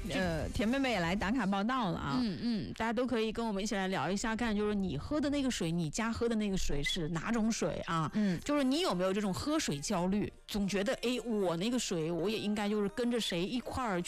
田妹妹也来打卡报道了啊。 大家都可以跟我们一起来聊一下，看就是你喝的那个水，你家喝的那个水是哪种水啊？就是你有没有这种喝水焦虑，总觉得我那个水我也应该就是跟着谁一块儿